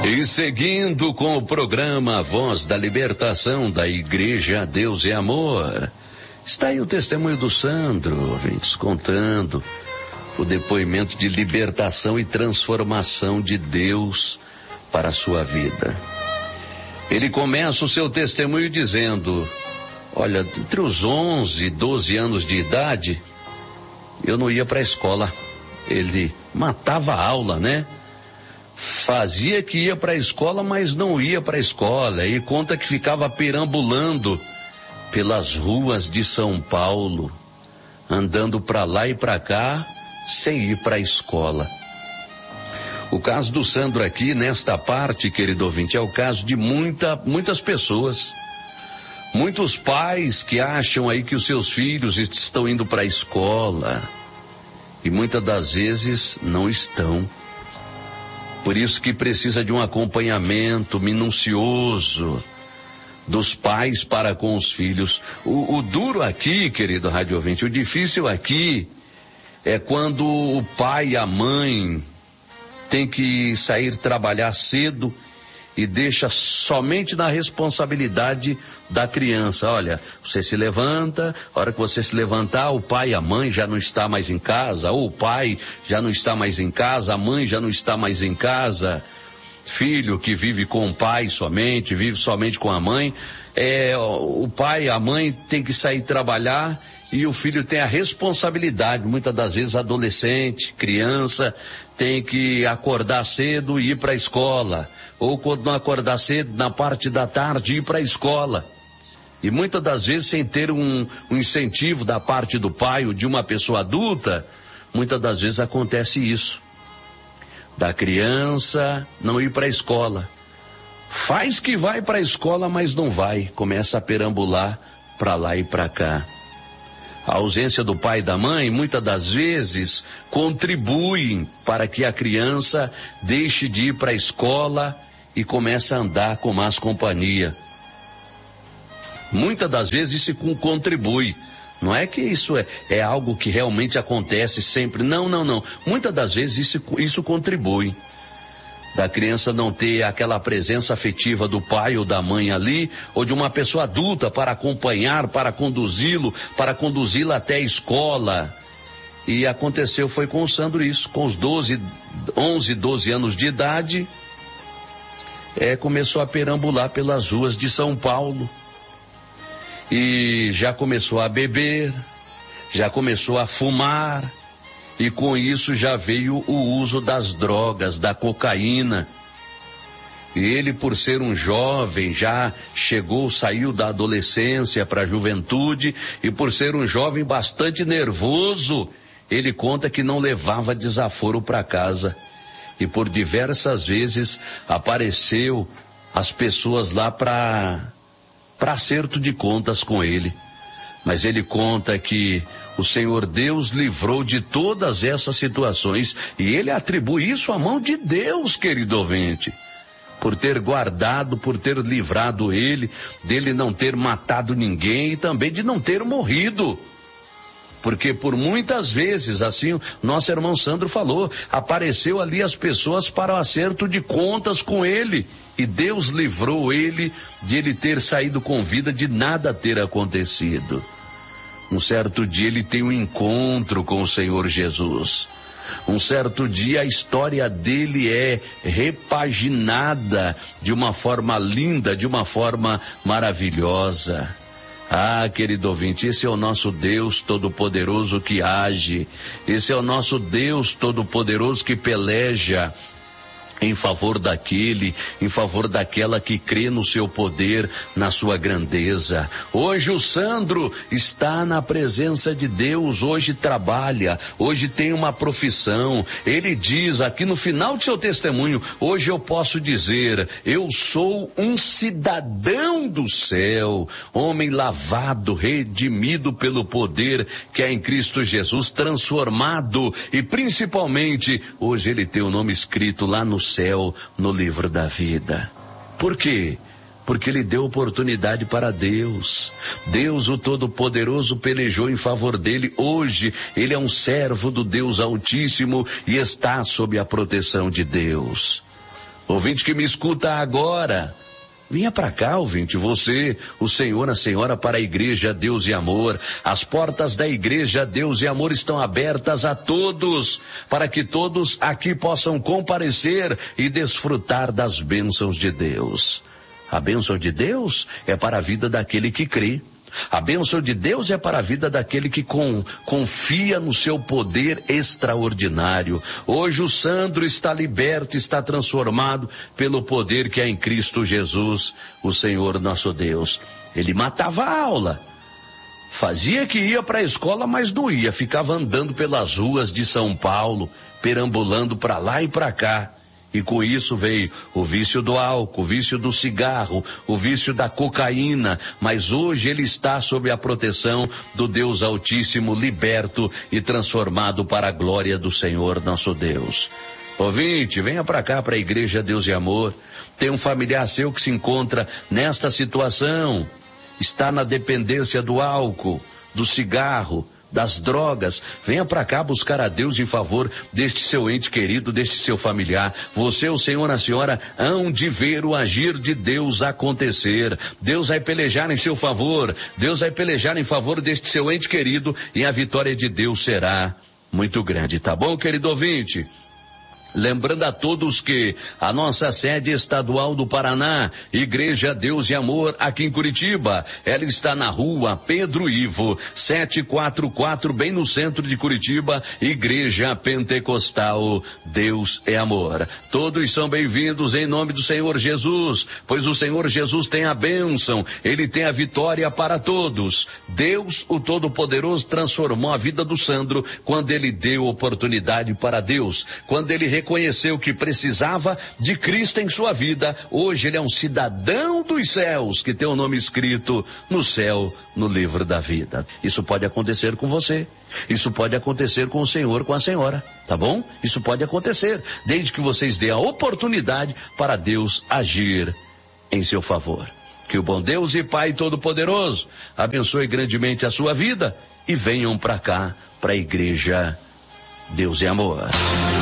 E seguindo com o programa Voz da Libertação da Igreja Deus é Amor, está aí o testemunho do Sandro, ouvintes, contando o depoimento de libertação e transformação de Deus para a sua vida. Ele começa o seu testemunho dizendo: olha, entre os 11 e 12 anos de idade, eu não ia para a escola. Ele matava a aula, né? Fazia que ia para a escola, mas não ia para a escola. E conta que ficava perambulando pelas ruas de São Paulo, andando para lá e para cá, sem ir para a escola. O caso do Sandro aqui, nesta parte, querido ouvinte, é o caso de muitas pessoas. Muitos pais que acham aí que os seus filhos estão indo para a escola e muitas das vezes não estão. Por isso que precisa de um acompanhamento minucioso dos pais para com os filhos. O duro aqui, querido rádio ouvinte, o difícil aqui é quando o pai e a mãe tem que sair trabalhar cedo e deixa somente na responsabilidade da criança. Olha, você se levanta, a hora que você se levantar, o pai e a mãe já não está mais em casa, ou o pai já não está mais em casa, a mãe já não está mais em casa. Filho que vive com o pai somente, vive somente com a mãe, o pai, a mãe tem que sair trabalhar e o filho tem a responsabilidade, muitas das vezes adolescente, criança, tem que acordar cedo e ir para a escola, ou quando não acordar cedo, na parte da tarde ir para a escola. E muitas das vezes sem ter um incentivo da parte do pai ou de uma pessoa adulta, muitas das vezes acontece isso. Da criança não ir para a escola. Faz que vai para a escola, mas não vai. Começa a perambular para lá e para cá. A ausência do pai e da mãe, muitas das vezes, contribuem para que a criança deixe de ir para a escola e comece a andar com más companhia. Muitas das vezes isso contribui. Não é que isso é algo que realmente acontece sempre. Não. Muitas das vezes isso contribui. Da criança não ter aquela presença afetiva do pai ou da mãe ali, ou de uma pessoa adulta para acompanhar, para conduzi-la até a escola. E foi com o Sandro isso, com os 11, 12 anos de idade, começou a perambular pelas ruas de São Paulo. E já começou a beber, já começou a fumar, e com isso já veio o uso das drogas, da cocaína. E ele, por ser um jovem, já saiu da adolescência para a juventude, e por ser um jovem bastante nervoso, ele conta que não levava desaforo para casa. E por diversas vezes apareceu as pessoas lá para acerto de contas com ele. Mas ele conta que o Senhor Deus livrou de todas essas situações, e ele atribui isso à mão de Deus, querido ouvinte, por ter guardado, por ter livrado ele, dele não ter matado ninguém e também de não ter morrido. Porque por muitas vezes, assim, nosso irmão Sandro falou, apareceu ali as pessoas para o acerto de contas com ele, e Deus livrou ele de ele ter saído com vida, de nada ter acontecido. Um certo dia ele tem um encontro com o Senhor Jesus. Um certo dia a história dele é repaginada de uma forma linda, de uma forma maravilhosa. Ah, querido ouvinte, esse é o nosso Deus Todo-Poderoso que age. Esse é o nosso Deus Todo-Poderoso que peleja em favor em favor daquela que crê no seu poder, na sua grandeza. Hoje o Sandro está na presença de Deus, hoje trabalha, hoje tem uma profissão. Ele diz aqui no final de seu testemunho, hoje eu posso dizer, eu sou um cidadão do céu, homem lavado, redimido pelo poder que é em Cristo Jesus, transformado, e principalmente, hoje ele tem o nome escrito lá no céu, no livro da vida. Por quê? Porque ele deu oportunidade para Deus. Deus, o Todo-Poderoso, pelejou em favor dele. Hoje, ele é um servo do Deus Altíssimo e está sob a proteção de Deus. Ouvinte que me escuta agora, venha para cá, ouvinte, você, o senhor, a senhora, para a Igreja Deus e Amor. As portas da Igreja Deus e Amor estão abertas a todos, para que todos aqui possam comparecer e desfrutar das bênçãos de Deus. A bênção de Deus é para a vida daquele que crê. A bênção de Deus é para a vida daquele que confia no seu poder extraordinário. Hoje o Sandro está liberto, está transformado pelo poder que é em Cristo Jesus, o Senhor nosso Deus. Ele matava a aula, fazia que ia para a escola, mas não ia, ficava andando pelas ruas de São Paulo, perambulando para lá e para cá. E com isso veio o vício do álcool, o vício do cigarro, o vício da cocaína, mas hoje ele está sob a proteção do Deus Altíssimo, liberto e transformado para a glória do Senhor nosso Deus. Ouvinte, venha para cá, para a Igreja Deus e Amor. Tem um familiar seu que se encontra nesta situação, está na dependência do álcool, do cigarro, das drogas. Venha para cá buscar a Deus em favor deste seu ente querido, deste seu familiar. Você, o senhor, a senhora, hão de ver o agir de Deus acontecer. Deus vai pelejar em seu favor, Deus vai pelejar em favor deste seu ente querido, e a vitória de Deus será muito grande, tá bom, querido ouvinte? Lembrando a todos que a nossa sede estadual do Paraná, Igreja Deus e Amor, aqui em Curitiba, ela está na rua Pedro Ivo, 744, bem no centro de Curitiba, Igreja Pentecostal Deus é Amor. Todos são bem-vindos em nome do Senhor Jesus, pois o Senhor Jesus tem a bênção, Ele tem a vitória para todos. Deus, o Todo-Poderoso, transformou a vida do Sandro quando Ele deu oportunidade para Deus, quando Ele reconheceu que precisava de Cristo em sua vida. Hoje ele é um cidadão dos céus, que tem o nome escrito no céu, no livro da vida. Isso pode acontecer com você, isso pode acontecer com o senhor, com a senhora, tá bom? Isso pode acontecer, desde que vocês dêem a oportunidade para Deus agir em seu favor. Que o bom Deus e Pai Todo-Poderoso abençoe grandemente a sua vida, e venham para cá, para a Igreja Deus e Amor.